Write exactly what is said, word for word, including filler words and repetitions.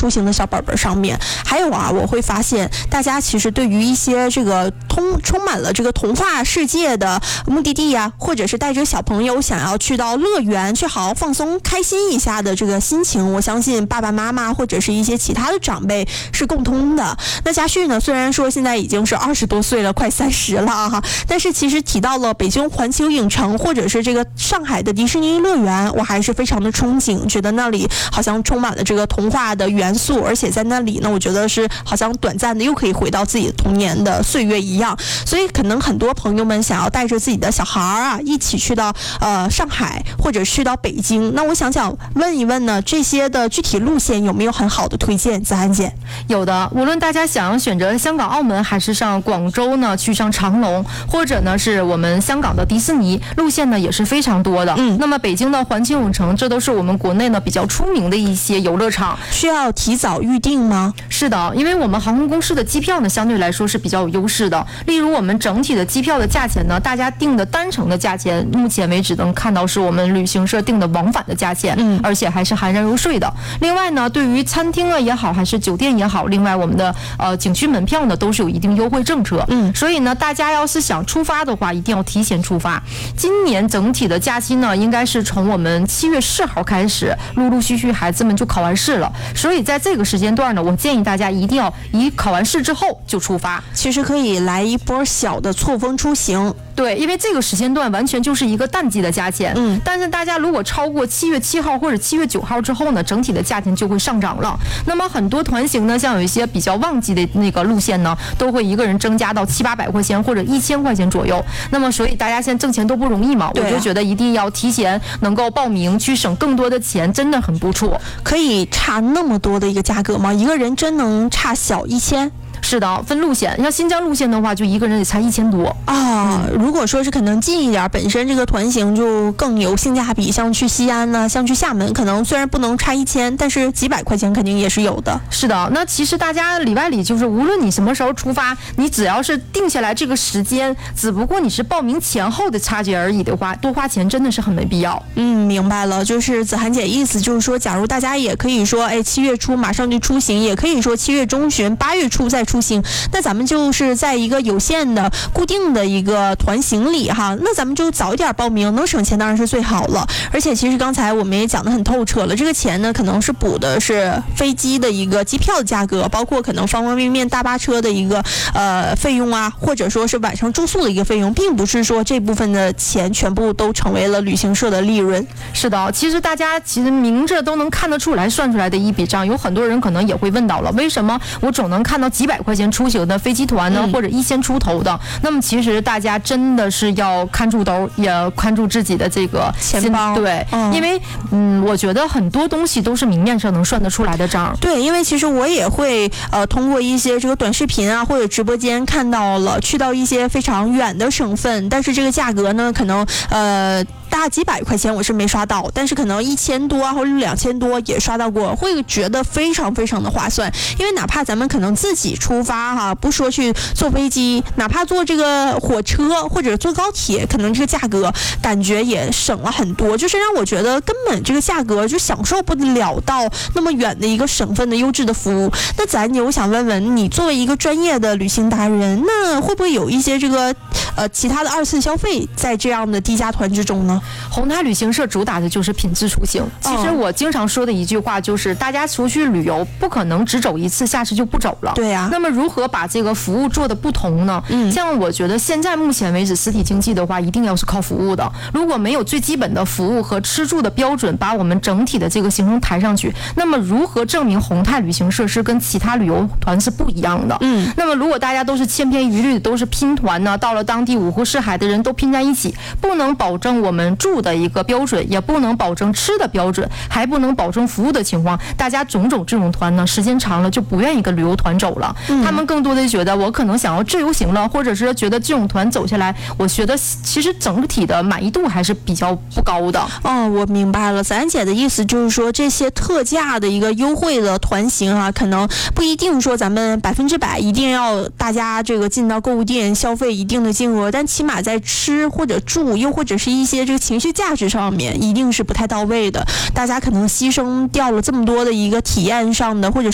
出行的小本本上面。还有啊，我会发现大家其实对于一些这个通充满了这个童话世界的目的地呀、啊，或者是带着小朋友想要去到乐园去好好放松开心一下的这个心情，我相信爸爸妈妈或者是一些其他的长辈是共通的。那嘉旭呢，虽然说现在已经是二十多岁了，快三十了哈，但是其实提到了北京环球影城或者是这个上海的迪士尼乐园，我还是非常的憧憬，觉得那里好像充满了这个童话的元素，而且在那里呢，我觉得是好像短暂的又可以回到自己的童年的岁月一样。所以可能很多朋友们想要带着自己的小孩啊一起去到呃上海或者去到北京，那我想想问一问呢，这些的具体路线有没有很好的推荐？子涵姐。 有的，无论大家想要选择香港、澳门，还是上广州呢，去上长隆，或者呢是我们香港的迪士尼，路线呢也是非常多的。嗯，那么北京的环球影城，这都是我们国内呢比较出名的一些游乐场。 需要提早预定吗？ 是的，因为我们航空公司的机票呢相对来说是比较有优势的。例如我们整体的机票的价钱呢，大家订的单程的价钱，目前为止能看到是我们旅行社订的往返的价钱，嗯，而且还是含燃油税的。另外呢，对于餐厅啊也好，还是酒店也好，另外我们的呃景区门票呢都是有一定优惠政策，嗯，所以呢，大家要是想出发的话，一定要提前出发。今年整体的假期呢，应该是从我们七月四号开始，陆陆续续孩子们就考完试了，所以在这个时间段呢，我建议大家一定要以考完试之后就出发。 其实可以来一波小的错峰出行。 对，因为这个时间段完全就是一个淡季的价钱，嗯，但是大家如果超过七月七号或者七月九号之后呢，整体的价钱就会上涨了。那么很多团型呢，像有一些比较旺季的那个路线呢，都会一个人增加到七八百块钱或者一千块钱左右。那么所以大家现在挣钱都不容易嘛，我就觉得一定要提前能够报名，去省更多的钱，真的很不错。 可以差那么多的一个价格吗？一个人真能差小一千？ 是的，分路线，像新疆路线的话，就一个人得才一千多啊。如果说是可能近一点，本身这个团型就更有性价比，像去西安呢、啊，像去厦门，可能虽然不能差一千，但是几百块钱肯定也是有的。 是的，那其实大家里外里就是，无论你什么时候出发，你只要是定下来这个时间，只不过你是报名前后的差距而已的话，多花钱真的是很没必要。 嗯，明白了，就是子涵姐意思就是说，假如大家也可以说，哎，七月初马上就出行，也可以说七月中旬、八月初再出。出行，那咱们就是在一个有限的固定的一个团型里哈，那咱们就早一点报名，能省钱当然是最好了。而且其实刚才我们也讲得很透彻了，这个钱呢可能是补的是飞机的一个机票的价格，包括可能方方面面大巴车的一个呃费用啊，或者说是晚上住宿的一个费用，并不是说这部分的钱全部都成为了旅行社的利润。 是的，其实大家其实明着都能看得出来算出来的一笔账，有很多人可能也会问到了，为什么我总能看到几百块钱出行的飞机团呢，嗯、或者一千出头的？那么其实大家真的是要看住兜，也看住自己的这个钱包。 对，嗯、因为嗯，我觉得很多东西都是明面上能算得出来的账。 对，因为其实我也会呃通过一些这个短视频啊或者直播间看到了，去到一些非常远的省份，但是这个价格呢，可能呃。大几百块钱我是没刷到，但是可能一千多啊或者两千多也刷到过，会觉得非常非常的划算。因为哪怕咱们可能自己出发哈、啊，不说去坐飞机，哪怕坐这个火车或者坐高铁，可能这个价格感觉也省了很多，就是让我觉得根本这个价格就享受不了到那么远的一个省份的优质的服务。那咱姐，我想问问你，作为一个专业的旅行达人，那会不会有一些这个呃其他的二次消费在这样的低价团之中呢？ 宏泰旅行社主打的就是品质出行。其实我经常说的一句话就是，大家出去旅游不可能只走一次，下次就不走了。 对呀、啊。 那么如何把这个服务做得不同呢？嗯，像我觉得现在目前为止，实体经济的话，一定要是靠服务的。如果没有最基本的服务和吃住的标准，把我们整体的这个行程抬上去，那么如何证明宏泰旅行社是跟其他旅游团是不一样的？嗯，那么如果大家都是千篇一律，都是拼团呢，到了当地五湖四海的人都拼在一起，不能保证我们住的一个标准，也不能保证吃的标准，还不能保证服务的情况，大家种种这种团呢，时间长了就不愿意跟旅游团走了。嗯、他们更多的觉得我可能想要自由行了，或者是觉得这种团走下来，我觉得其实整体的满意度还是比较不高的。 哦，我明白了，咱姐的意思就是说，这些特价的一个优惠的团型啊，可能不一定说咱们百分之百一定要大家这个进到购物店消费一定的金额，但起码在吃或者住，又或者是一些这个情绪价值上面，一定是不太到位的。大家可能牺牲掉了这么多的一个体验上的或者